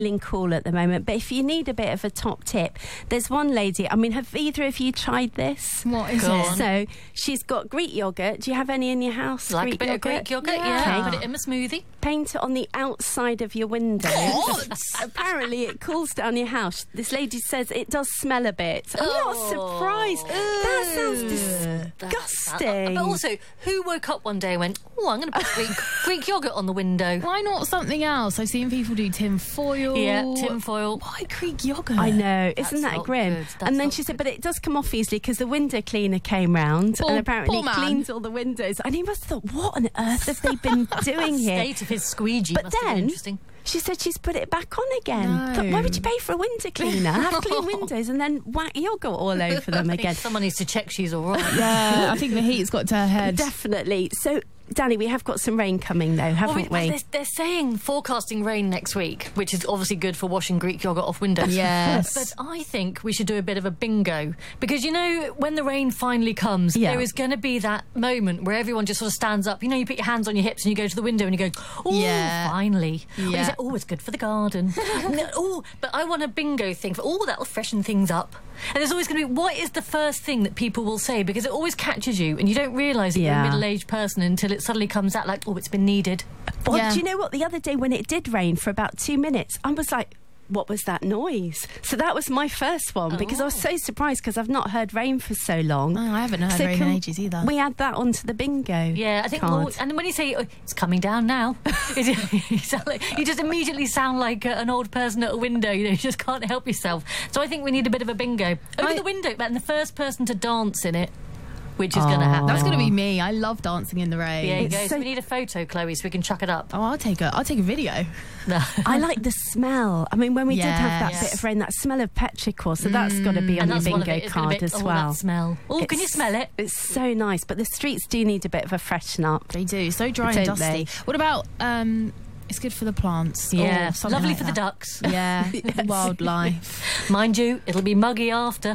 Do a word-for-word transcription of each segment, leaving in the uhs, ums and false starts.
cool at the moment, but if you need a bit of a top tip, there's one lady, I mean, have either of you tried this? What is Go it? on. So she's got Greek yogurt. Do you have any in your house? Like Greek a bit yogurt? of Greek yogurt, Yeah. yeah. Okay. Put it in a smoothie. Paint it on the outside of your window. What? Apparently it cools down your house. This lady says it does smell a bit. I'm not Oh. surprised. That sounds That- disgusting. But also, who woke up one day and went, oh, I'm going to put Greek, Greek yogurt on the window? Why not something else? I've seen people do tin foil. Yeah, tin foil. Why Greek yogurt? I know, That's isn't that not grim? good. That's And then not she said, good. but it does come off easily because the window cleaner came round Poor- and apparently poor man. cleaned all the windows. And he must have thought, what on earth have they been doing here? State of his squeegee But must have been then interesting. she said she's put it back on again. No. But why would you pay for a window cleaner? Have clean windows and then whack yogurt all over them I think again. someone needs to check she's all right. Yeah, I think the heat's got to her head. Definitely. So, Danny, we have got some rain coming though, haven't Well, we? They're, they're saying forecasting rain next week, which is obviously good for washing Greek yogurt off windows. Yes. But I think we should do a bit of a bingo. Because, you know, when the rain finally comes, Yeah. there is going to be that moment where everyone just sort of stands up. You know, you put your hands on your hips and you go to the window and you go, oh, Yeah. finally. Or you Yeah. say, oh, it's good for the garden. Oh, but I want a bingo thing for, oh, that'll freshen things up. And there's always going to be, what is the first thing that people will say? Because it always catches you and you don't realise that you're Yeah. a middle-aged person until it suddenly comes out like, oh, it's been needed. Well, Yeah. do you know what? The other day when it did rain for about two minutes, I was like, what was that noise? So that was my first one because I was so surprised because I've not heard rain for so long. Oh, I haven't heard So rain in can ages either. we add that onto the bingo Yeah, I think card? more, and when you say oh, it's coming down now, is it, you, sound like, you just immediately sound like uh, an old person at a window. You know, you just can't help yourself. So I think we need a bit of a bingo over I- the window, and the first person to dance in it, which is going to happen. That's going to be me. I love dancing in the rain. Yeah, you It's go. So so- we need a photo, Chloe, so we can chuck it up. Oh, I'll take a. I'll take a video. No. I like the smell. I mean, when we did have that Yes. bit of rain, that smell of petrichor, so that's got to be on and your that's one of bingo it. It's gonna card be, as oh, well. that smell. Oh, can you It's- smell it? It's so nice, but the streets do need a bit of a freshen up. They do. So dry and Don't dusty. they? What about? Um, it's good for the plants. Yeah, or something lovely like for the that. ducks. Yeah, the wildlife. Mind you, it'll be muggy after.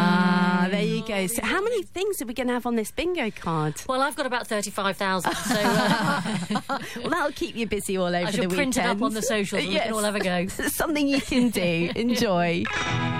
Ah, there you go. So how many things are we going to have on this bingo card? Well, I've got about thirty-five thousand, so uh, Well, that'll keep you busy all over I the shall weekend. print it up on the socials and we can all have a go. Something you can do. Enjoy.